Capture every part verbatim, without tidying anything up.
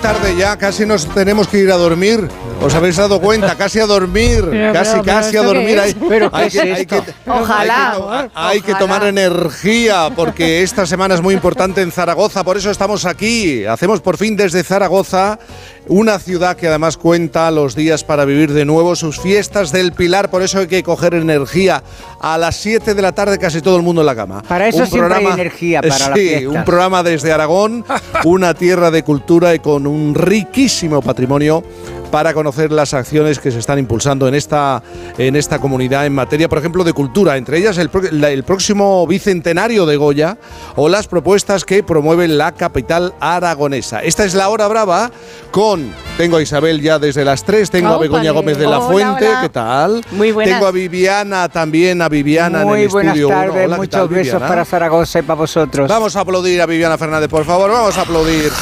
tarde ya, casi nos tenemos que ir a dormir. ¿Os habéis dado cuenta? Casi a dormir, pero, casi, pero, casi pero a dormir. ¿Qué es? Hay, ¿Pero hay, qué que, es hay, que, esto? Ojalá. hay, que, to hay que tomar energía, porque esta semana es muy importante en Zaragoza, por eso estamos aquí. Hacemos por fin desde Zaragoza, una ciudad que además cuenta los días para vivir de nuevo sus fiestas del Pilar, por eso hay que coger energía. A las siete de la tarde casi todo el mundo en la cama. Para eso un siempre programa, hay energía para sí, las fiestas. Un programa desde Aragón, una tierra de cultura y con un riquísimo patrimonio para conocer las acciones que se están impulsando en esta, en esta comunidad en materia, por ejemplo, de cultura, entre ellas el, la, el próximo bicentenario de Goya o las propuestas que promueve la capital aragonesa. Esta es la Hora Brava con, tengo a Isabel ya desde las tres, tengo oh, a Begoña vale. Gómez de la hola, Fuente, hola. ¿qué tal? Muy buenas. Tengo a Viviana también, a Viviana Muy en el buenas estudio tardes, uno. Hola, muchos tal, besos Viviana? para Zaragoza y para vosotros. Vamos a aplaudir a Viviana Fernández, por favor, vamos a aplaudir.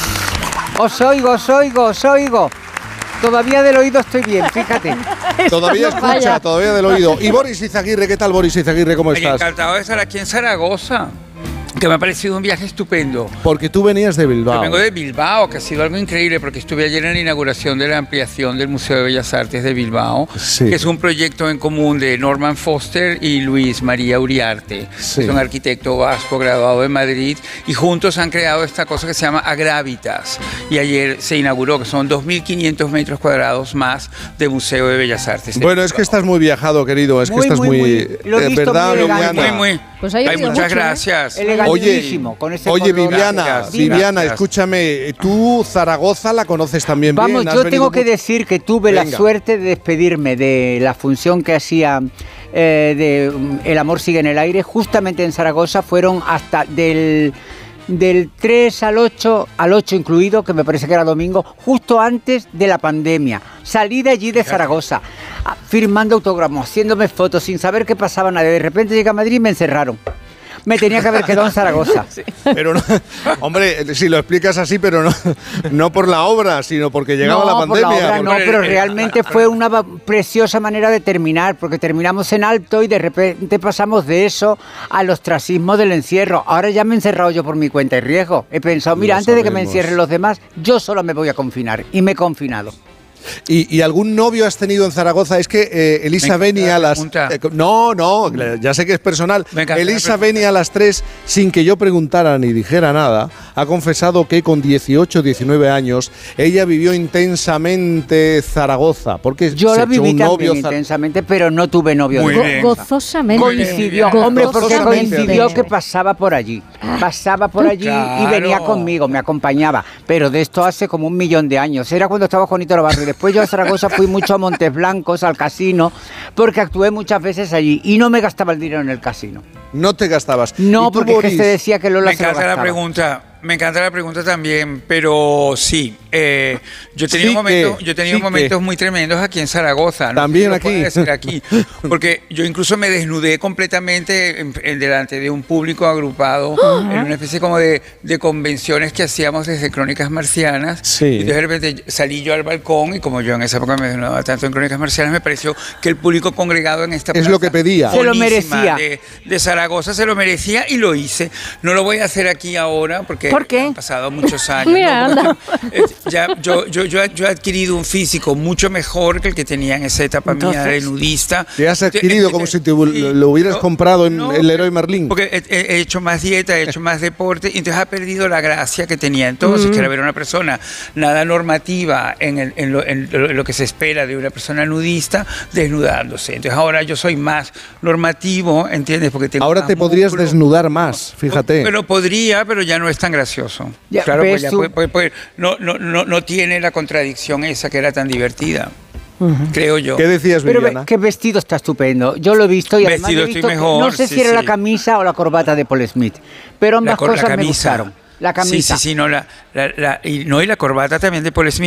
Os oigo, os oigo, os oigo. Todavía del oído estoy bien, fíjate. Todavía escucha, vaya. Todavía del oído. Y Boris Izaguirre, ¿qué tal, Boris Izaguirre? ¿Cómo estás? Encantado de estar aquí en Zaragoza, que me ha parecido un viaje estupendo. Porque tú venías de Bilbao. Yo vengo de Bilbao, que ha sido algo increíble, porque estuve ayer en la inauguración de la ampliación del Museo de Bellas Artes de Bilbao, sí. que es un proyecto en común de Norman Foster y Luis María Uriarte. Sí. Es un arquitecto vasco graduado en Madrid, y juntos han creado esta cosa que se llama Agravitas. Y ayer se inauguró, que son dos mil quinientos metros cuadrados más de Museo de Bellas Artes. Bueno, Bilbao. Es que estás muy viajado, querido, es muy, que estás muy... muy, muy Lo he visto ¿verdad, muy, muy, muy. Pues hay Ay, muchas mucho, gracias. ¿eh? Oye, con ese oye color. Viviana, Gracias, Viviana, gracias. escúchame, tú Zaragoza la conoces también Vamos, bien. Vamos, yo tengo que decir que tuve Venga. la suerte de despedirme de la función que hacía eh, de El amor sigue en el aire, justamente en Zaragoza. Fueron hasta del... del tres al ocho, al ocho incluido, que me parece que era domingo, justo antes de la pandemia. Salí de allí de Zaragoza, firmando autógrafos, haciéndome fotos, sin saber qué pasaba nada. De repente llegué a Madrid y me encerraron. Me tenía que haber quedado en Zaragoza. Sí. Pero no, hombre, si lo explicas así, pero no, no por la obra, sino porque llegaba no, la pandemia. Por la obra, porque... no, pero realmente fue una preciosa manera de terminar, porque terminamos en alto y de repente pasamos de eso al ostracismo del encierro. Ahora ya me he encerrado yo por mi cuenta y riesgo. He pensado, mira, lo antes sabemos. de que me encierren los demás, yo solo me voy a confinar. Y me he confinado. ¿Y, ¿Y algún novio has tenido en Zaragoza? Es que eh, Elisa Beni a las... Eh, no, no, ya sé que es personal. Elisa Beni a las tres, sin que yo preguntara ni dijera nada, ha confesado que con dieciocho, diecinueve años ella vivió intensamente Zaragoza. Porque yo se la viví un también novio intensamente, pero no tuve novio. Muy de bien. Gozosamente. Coincidió, Gozosamente. hombre, porque Gozosamente. coincidió que pasaba por allí. Pasaba por allí Claro. y venía conmigo, me acompañaba. Pero de esto hace como un millón de años. Era cuando estaba Juanito Navarro. Después yo a Zaragoza fui mucho a Montes Blancos, al casino, porque actué muchas veces allí y no me gastaba el dinero en el casino. No te gastabas. No, porque Boris? es que se decía que Lola Me se lo encanta gastaba. la pregunta. Me encanta la pregunta también, pero sí, eh, yo he tenido, Sí momentos, que, yo he tenido sí momentos que. muy tremendos aquí en Zaragoza. No También sé si lo aquí. puedo decir aquí. Porque yo incluso me desnudé completamente en, en delante de un público agrupado uh-huh. en una especie como de, de convenciones que hacíamos desde Crónicas Marcianas. Sí. Y de repente salí yo al balcón y como yo en esa época me desnudaba tanto en Crónicas Marcianas, me pareció que el público congregado en esta Es lo que pedía. Se lo merecía. De, de Zaragoza se lo merecía y lo hice. No lo voy a hacer aquí ahora porque ¿Por qué? han pasado muchos años. Mira, ¿no? eh, ya, yo, yo, yo, yo he adquirido un físico mucho mejor que el que tenía en esa etapa Entonces, mía de nudista. Te has adquirido eh, como eh, si te lo hubieras no, comprado en no, el Leroy Merlin. Porque he, he hecho más dieta, he hecho más deporte, y entonces ha perdido la gracia que tenía entonces, mm. que era ver a una persona nada normativa en, el, en, lo, en lo, lo que se espera de una persona nudista desnudándose. Entonces ahora yo soy más normativo, ¿entiendes? Porque tengo ahora más te podrías músculo. desnudar más, fíjate. Pero podría, pero ya no es tan gracioso. Ya, claro, pues ya tú... puede, puede, puede, no, no, no, no tiene la contradicción esa que era tan divertida. Uh-huh. Creo yo. ¿Qué decías, Viviana? Pero qué vestido está estupendo. Yo lo he visto y además Vestido he visto estoy mejor, no sé sí, si era sí. la camisa o la corbata de Paul Smith, pero ambas la, cosas la me gustaron. La camisa. Sí, sí, sí, no, la, la, la, y, no, y la corbata también de Paul Smith.